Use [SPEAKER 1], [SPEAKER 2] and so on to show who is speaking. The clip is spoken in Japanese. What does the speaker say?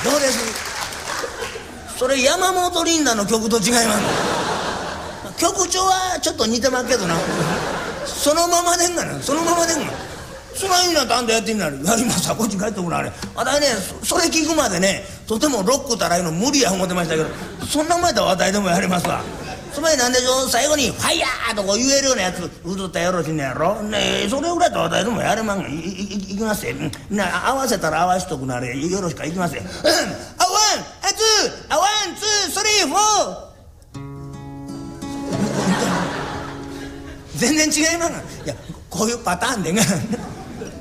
[SPEAKER 1] どうです？それ山本リンダの曲と違います。曲調はちょっと似てますけどな。そのままでんがな、そのままでんが。そない意味なんてあんたやってみなる。やりますわ、こっち帰ってくるあれ。あたいね、それ聞くまでね、とてもロックたらいの無理や思ってましたけど、そんな前とはあたいでもやりますわ。つまりなんでしょう、最後に「ファイヤー!」とか言えるようなやつ歌ったらよろしいんやろねえ。それぐらいと私でもやれまんが。いきますよ。合わせたら合わしとくなれ。よろしくいきますよ。あ、ワン、ツー、ワン、ツー、スリー、フォー。全然違いまんが。いや、こういうパターンでが